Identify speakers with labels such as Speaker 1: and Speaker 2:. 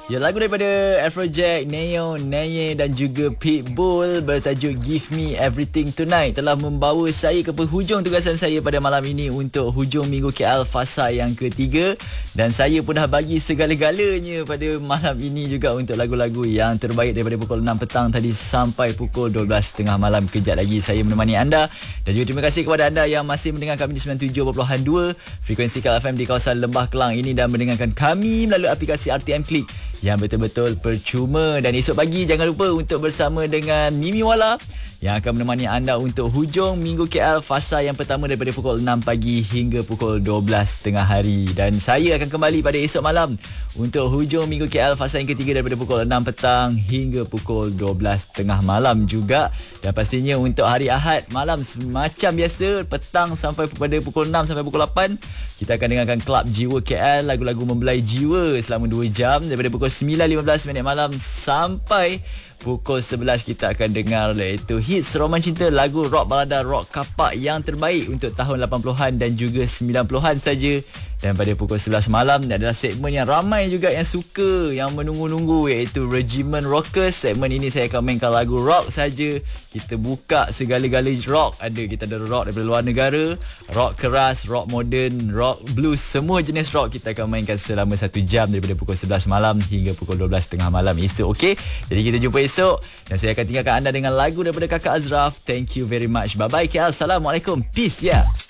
Speaker 1: Ya, lagu daripada Afrojack, Neo, Naye dan juga Pitbull bertajuk Give Me Everything Tonight telah membawa saya ke penghujung tugasan saya pada malam ini untuk hujung minggu KL fasa yang ketiga, dan saya pun dah bagi segala-galanya pada malam ini juga untuk lagu-lagu yang terbaik daripada pukul 6 petang tadi sampai pukul 12.30 malam. Kejap lagi saya menemani anda, dan juga terima kasih kepada anda yang masih mendengar kami di 97.2 frekuensi KL FM di kawasan Lembah Kelang ini dan mendengarkan kami melalui aplikasi RTM Click yang betul-betul percuma. Dan esok pagi jangan lupa untuk bersama dengan Mimi Wala yang akan menemani anda untuk hujung minggu KL fasa yang pertama daripada pukul 6 pagi hingga pukul 12 tengah hari. Dan saya akan kembali pada esok malam untuk hujung minggu KL fasa yang ketiga daripada pukul 6 petang hingga pukul 12 tengah malam juga. Dan pastinya untuk hari Ahad malam macam biasa, petang sampai pada pukul 6 sampai pukul 8 kita akan dengarkan Klub Jiwa KL, lagu-lagu membelai jiwa selama 2 jam daripada pukul 9.15 malam sampai pukul 11. Kita akan dengar iaitu hits roman cinta, lagu rock balada, rock kapak yang terbaik untuk tahun 80-an dan juga 90-an saja. Dan pada pukul 11 malam adalah segmen yang ramai juga yang suka, yang menunggu-nunggu, iaitu Regimen Rockers. Segmen ini saya akan mainkan lagu rock saja. Kita buka segala-gala rock. Kita ada rock daripada luar negara, rock keras, rock moden, rock blues, semua jenis rock kita akan mainkan selama 1 jam daripada pukul 11 malam hingga pukul 12.30 malam esok. Okey, jadi kita jumpa esok dan saya akan tinggalkan anda dengan lagu daripada Kakak Azraf. Thank you very much. Bye bye KL. Assalamualaikum. Peace ya.